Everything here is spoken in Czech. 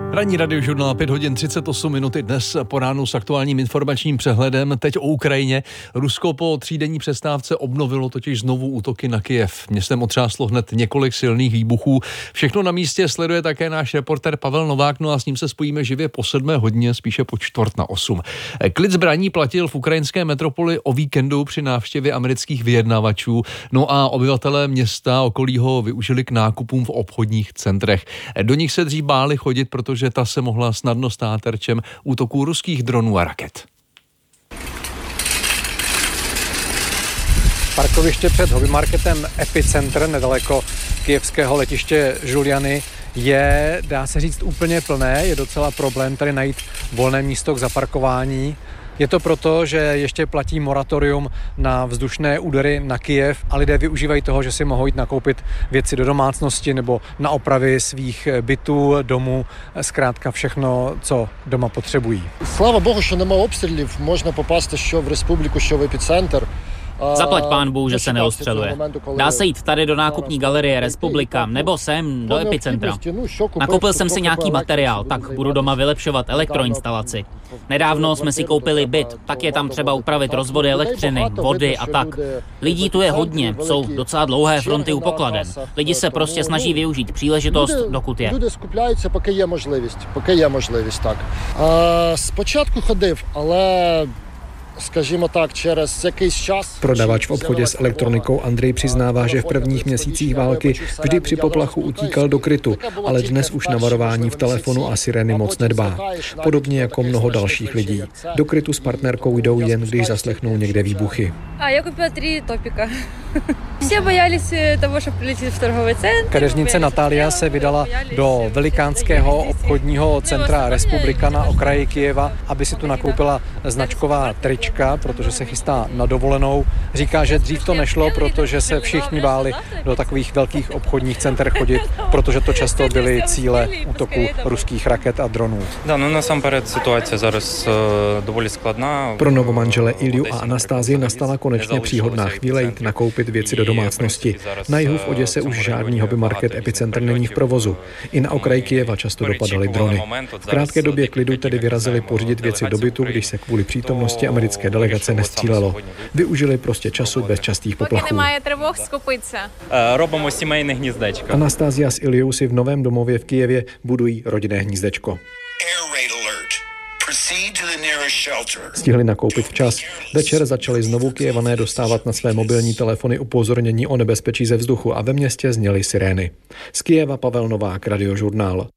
Ranní radiožurnál 5 hodin 38 minut dnes po ránu s aktuálním informačním přehledem. Teď o Ukrajině. Rusko po třídenní přestávce obnovilo totiž znovu útoky na Kyjev. Městem otřáslo hned několik silných výbuchů. Všechno na místě sleduje také náš reporter Pavel Novák, no a s ním se spojíme živě po 7 hodině, spíše po 7:45. Klid zbraní platil v ukrajinské metropoli o víkendu při návštěvě amerických vyjednavačů. No a obyvatelé města okolí ho využili k nákupům v obchodních centrech. Do nich se dřív báli chodit, protože ta se mohla snadno stát terčem útoků ruských dronů a raket. Parkoviště před hobbymarketem Epicenter nedaleko kyjevského letiště Žuljany je, dá se říct, úplně plné. Je docela problém tady najít volné místo k zaparkování. Je to proto, že ještě platí moratorium na vzdušné údery na Kyjev a lidé využívají toho, že si mohou jít nakoupit věci do domácnosti nebo na opravy svých bytů, domů, zkrátka všechno, co doma potřebují. Слава Богу, що нема обстрілів, можна попасти що в республіку, що в епіцентр. Zaplať pán Bůh, že se neostřeluje. Dá se jít tady do nákupní galerie Republika nebo sem do Epicentra. Nakoupil jsem si nějaký materiál, tak budu doma vylepšovat elektroinstalaci. Nedávno jsme si koupili byt, tak je tam třeba upravit rozvody elektřiny, vody a tak. Lidí tu je hodně, jsou docela dlouhé fronty u pokladen. Lidi se prostě snaží využít příležitost, dokud je. Люди скупляються, поки є можливість, так. Спочатку ходив, ale скажімо так, через якийсь час... Prodavač v obchodě s elektronikou Andrej přiznává, že v prvních měsících války vždy při poplachu utíkal do krytu, ale dnes už na varování v telefonu a sireny moc nedbá. Podobně jako mnoho dalších lidí. Do krytu s partnerkou jdou jen, když zaslechnou někde výbuchy. Já koupila 3 topika. Všichni bojались toho, že přiletí v торговый центр. Kadeřnice Natália se vydala do velikánského obchodního centra Republika na okraji Kyjeva, aby si tu nakoupila značková trička, protože se chystá na dovolenou. Říká, že dřív to nešlo, protože se všichni báli do takových velkých obchodních center chodit, protože to často byly cíle útoků ruských raket a dronů. Насамперед ситуація зараз доволі складна. Pro novomanžele Ilju a Anastázii nastala konečně příhodná chvíle jít nakoupit věci do domácnosti. Na jihu v Oděse už žádný hobbymarket Epicenter není v provozu. I na okraji Kyjeva často dopadaly drony. V krátké době klidu tedy vyrazili pořídit věci do bytu, když se kvůli přítomnosti americké delegace nestřílelo. Využili prostě času bez častých poplachů. Робимо сімейне гніздечко. Anastázia s Iljou si v novém domově v Kyjevě budují rodinné hnízdečko. Stihli nakoupit včas. Večer začali znovu Kyjevané dostávat na své mobilní telefony upozornění o nebezpečí ze vzduchu a ve městě zněly sirény. Z Kyjeva Pavel Novák, Radiožurnál.